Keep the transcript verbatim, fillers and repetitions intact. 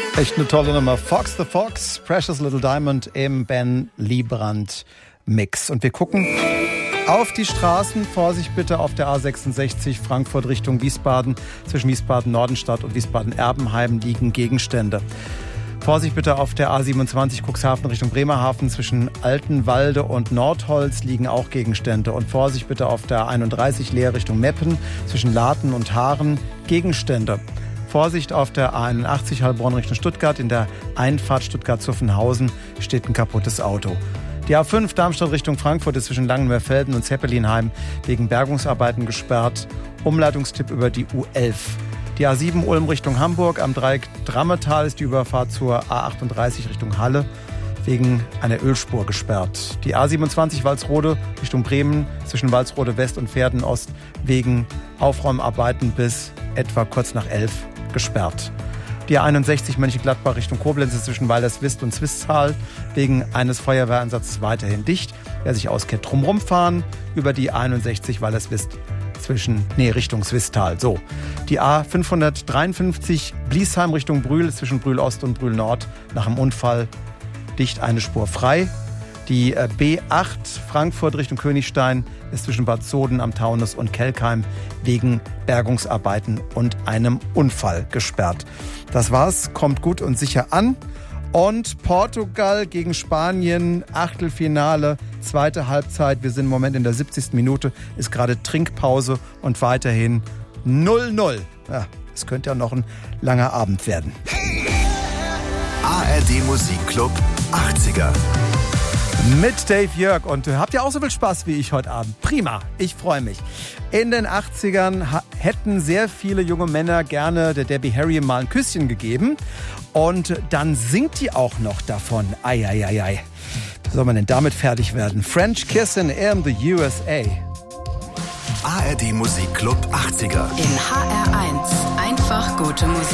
Echt eine tolle Nummer. Fox the Fox, Precious Little Diamond im Ben Liebrand Mix. Und wir gucken auf die Straßen. Vorsicht bitte auf der A sechsundsechzig Frankfurt Richtung Wiesbaden. Zwischen Wiesbaden-Nordenstadt und Wiesbaden-Erbenheim liegen Gegenstände. Vorsicht bitte auf der A siebenundzwanzig Cuxhaven Richtung Bremerhaven. Zwischen Altenwalde und Nordholz liegen auch Gegenstände. Und Vorsicht bitte auf der A einunddreißig Leer Richtung Meppen. Zwischen Laten und Haaren Gegenstände. Vorsicht auf der A einundachtzig Heilbronn Richtung Stuttgart. In der Einfahrt Stuttgart-Zuffenhausen steht ein kaputtes Auto. Die A fünf Darmstadt Richtung Frankfurt ist zwischen Langenmeerfelden und Zeppelinheim wegen Bergungsarbeiten gesperrt. Umleitungstipp über die U elf. Die A sieben Ulm Richtung Hamburg. Am Dreieck Drammetal ist die Überfahrt zur A achtunddreißig Richtung Halle wegen einer Ölspur gesperrt. Die A siebenundzwanzig Walsrode Richtung Bremen zwischen Walsrode West und Pferden-Ost wegen Aufräumarbeiten bis etwa kurz nach elf gesperrt. Die A einundsechzig Mönchengladbach Richtung Koblenz ist zwischen Walderswist und Swisttal wegen eines Feuerwehreinsatzes weiterhin dicht. Wer sich auskennt, drumherum fahren über die A einundsechzig Walderswist zwischen, nee, Richtung Swisttal. So. Die A fünfhundertdreiundfünfzig Bliesheim Richtung Brühl ist zwischen Brühl Ost und Brühl Nord nach dem Unfall dicht, eine Spur frei. Die B acht Frankfurt Richtung Königstein ist zwischen Bad Soden am Taunus und Kelkheim wegen Bergungsarbeiten und einem Unfall gesperrt. Das war's, kommt gut und sicher an. Und Portugal gegen Spanien, Achtelfinale, zweite Halbzeit. Wir sind im Moment in der siebzigsten Minute, ist gerade Trinkpause und weiterhin null null. Ja, es könnte ja noch ein langer Abend werden. A R D Musikclub achtziger. Mit Dave Jörg. Und habt ihr auch so viel Spaß wie ich heute Abend? Prima, ich freue mich. In den achtzigern ha- hätten sehr viele junge Männer gerne der Debbie Harry mal ein Küsschen gegeben. Und dann singt die auch noch davon. Eieiei. Wie soll man denn damit fertig werden? French Kissin' in the U S A. A R D Musikclub achtziger. In H R eins. Einfach gute Musik.